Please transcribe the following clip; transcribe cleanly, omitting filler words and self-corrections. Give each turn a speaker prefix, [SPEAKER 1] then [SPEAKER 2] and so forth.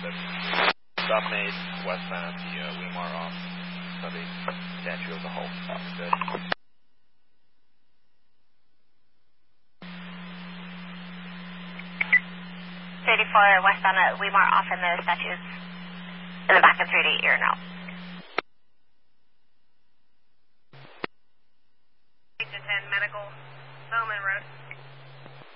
[SPEAKER 1] Stop made westbound the Weimar off study statue as a whole. Good.
[SPEAKER 2] 34 westbound at Weimar off in the statues in the back of 3-8 ear now.
[SPEAKER 3] 8 to 10 medical, Bowman Road.